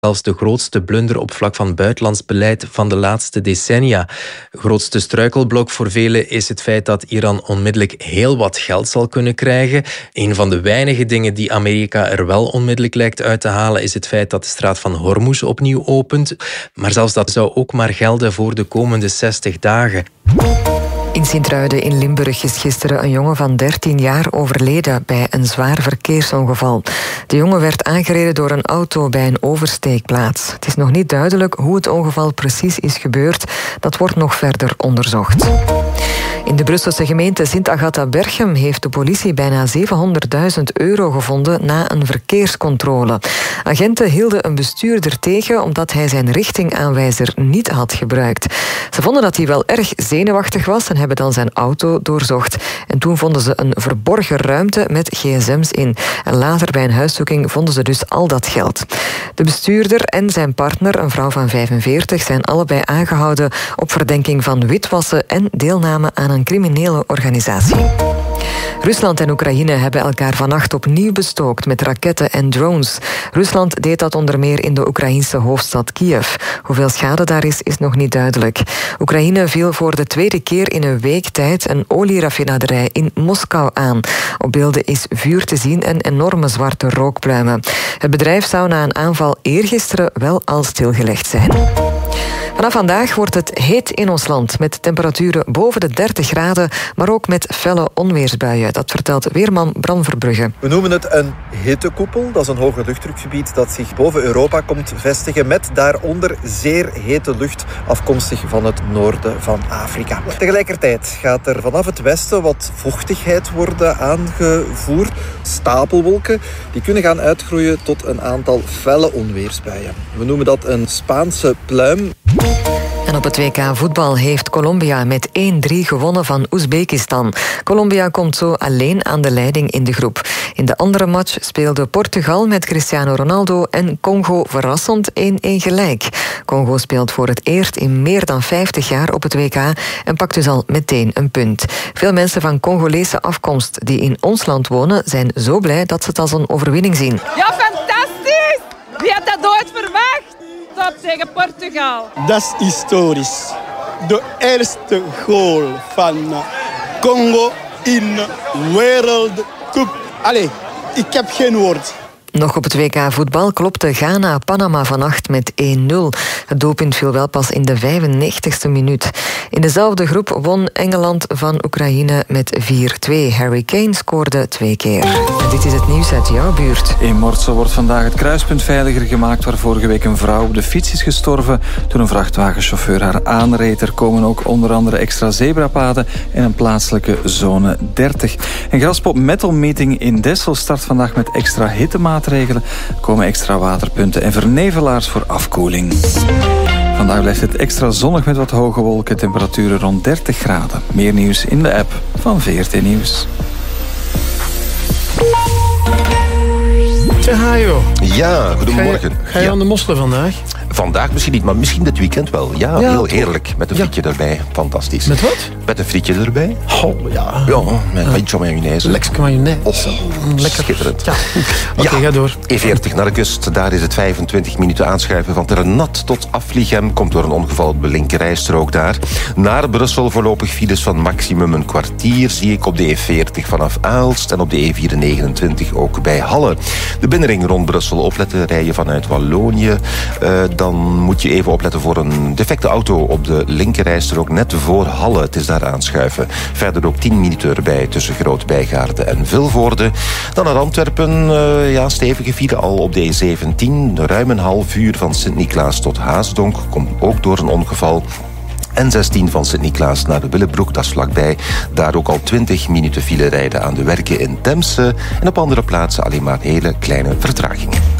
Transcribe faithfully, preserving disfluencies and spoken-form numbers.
zelfs de grootste blunder op vlak van buitenlands beleid van de laatste decennia. Grootste struikelblok voor velen is het feit dat Iran onmiddellijk heel wat geld zal kunnen krijgen. Een van de weinige dingen die Amerika er wel onmiddellijk lijkt uit te halen is het feit dat de straat van Hormuz opnieuw opent. Maar zelfs dat zou ook maar gelden voor de komende zestig dagen. In Sint-Truiden in Limburg is gisteren een jongen van dertien jaar overleden bij een zwaar verkeersongeval. De jongen werd aangereden door een auto bij een oversteekplaats. Het is nog niet duidelijk hoe het ongeval precies is gebeurd. Dat wordt nog verder onderzocht. In de Brusselse gemeente Sint-Agatha-Berchem heeft de politie bijna zevenhonderdduizend euro gevonden na een verkeerscontrole. Agenten hielden een bestuurder tegen omdat hij zijn richtingaanwijzer niet had gebruikt. Ze vonden dat hij wel erg zenuwachtig was en hebben dan zijn auto doorzocht. En toen vonden ze een verborgen ruimte met gsm's in. En later bij een huiszoeking vonden ze dus al dat geld. De bestuurder en zijn partner, een vrouw van vijfenveertig, zijn allebei aangehouden op verdenking van witwassen en deelname aan een criminele organisatie. Rusland en Oekraïne hebben elkaar vannacht opnieuw bestookt met raketten en drones. Rusland deed dat onder meer in de Oekraïnse hoofdstad Kiev. Hoeveel schade daar is, is nog niet duidelijk. Oekraïne viel voor de tweede keer in een week tijd een olieraffinaderij in Moskou aan. Op beelden is vuur te zien en enorme zwarte rookpluimen. Het bedrijf zou na een aanval eergisteren wel al stilgelegd zijn. Vanaf vandaag wordt het heet in ons land, met temperaturen boven de dertig graden, maar ook met felle onweersbuien. Dat vertelt weerman Bram Verbrugge. We noemen het een hittekoepel. Dat is een hoger luchtdrukgebied dat zich boven Europa komt vestigen, met daaronder zeer hete lucht afkomstig van het noorden van Afrika. Tegelijkertijd gaat er vanaf het westen wat vochtigheid worden aangevoerd. Stapelwolken die kunnen gaan uitgroeien tot een aantal felle onweersbuien. We noemen dat een Spaanse pluim. En op het W K voetbal heeft Colombia met één drie gewonnen van Oezbekistan. Colombia komt zo alleen aan de leiding in de groep. In de andere match speelde Portugal met Cristiano Ronaldo en Congo verrassend één-één gelijk. Congo speelt voor het eerst in meer dan vijftig jaar op het W K en pakt dus al meteen een punt. Veel mensen van Congolese afkomst die in ons land wonen zijn zo blij dat ze het als een overwinning zien. Ja, fantastisch! Wie had dat nooit verwacht? Top tegen Portugal. Dat is historisch. De eerste goal van Congo in World Cup. Allee, ik heb geen woord. Nog op het W K voetbal klopte Ghana Panama vannacht met één nul. Het doelpunt viel wel pas in de vijfennegentigste minuut. In dezelfde groep won Engeland van Oekraïne met vier twee. Harry Kane scoorde twee keer. En dit is het nieuws uit jouw buurt. In Mortsel wordt vandaag het kruispunt veiliger gemaakt, waar vorige week een vrouw op de fiets is gestorven toen een vrachtwagenchauffeur haar aanreed. Er komen ook onder andere extra zebrapaden en een plaatselijke zone dertig. Een Graspop Metal Meeting in Dessel start vandaag met extra hittemaatregelen. Er komen extra waterpunten en vernevelaars voor afkoeling. Vandaag blijft het extra zonnig met wat hoge wolken, temperaturen rond dertig graden. Meer nieuws in de app van V R T Nieuws. Zeg, Hajo. Ja, goedemorgen. Ga je, ga je ja. aan de mosselen vandaag? Vandaag misschien niet, maar misschien dit weekend wel. Ja, ja heel heerlijk. Met een frietje ja. erbij. Fantastisch. Met wat? Met een frietje erbij. Oh, ja. Ja, met een beetje mayonaise. Lekker mayonaise. Oh, lekker. Schitterend. Ja. Oké, okay, ja. ga door. E veertig naar de kust. Daar is het vijfentwintig minuten aanschuiven van Ternat tot Aflichem. Komt door een ongeval op de linkerrijstrook daar. Naar Brussel voorlopig files van maximum een kwartier. Zie ik op de E veertig vanaf Aalst en op de E vierhonderdnegenentwintig ook bij Halle. De binnenring rond Brussel opletten. Rij je vanuit Wallonië. Uh, dan moet je even opletten voor een defecte auto op de linkerrijstrook net voor Halle. Het is daar aanschuiven. Verder ook tien minuten erbij tussen Groot-Bijgaarde en Vilvoorde. Dan naar Antwerpen. Uh, ja, stevige file al op de E zeventien. Ruim een half uur van Sint-Niklaas tot Haasdonk. Komt ook door een ongeval. N zestien van Sint-Niklaas naar de Willebroek, dat is vlakbij. Daar ook al twintig minuten file rijden aan de werken in Temse. En op andere plaatsen alleen maar hele kleine vertragingen.